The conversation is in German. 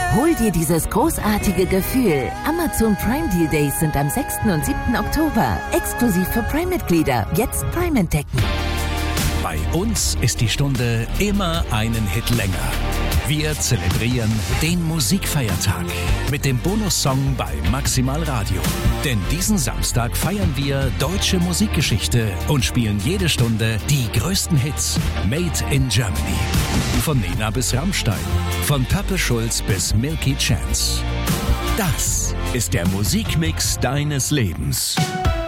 Hol dir dieses großartige Gefühl. Amazon Prime Deal Days sind am 6. und 7. Oktober. Exklusiv für Prime-Mitglieder. Jetzt Prime entdecken. Bei uns ist die Stunde immer einen Hit länger. Wir zelebrieren den Musikfeiertag mit dem Bonussong bei Maximal Radio. Denn diesen Samstag feiern wir deutsche Musikgeschichte und spielen jede Stunde die größten Hits made in Germany. Von Nena bis Rammstein, von Pappe Schulz bis Milky Chance. Das ist der Musikmix deines Lebens.